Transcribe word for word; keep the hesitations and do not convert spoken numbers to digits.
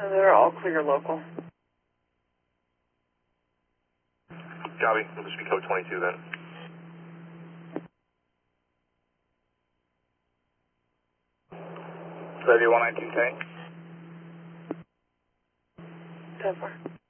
So they're all clear local. Copy. We'll just be code twenty-two then. Levy one nineteen K. ten four.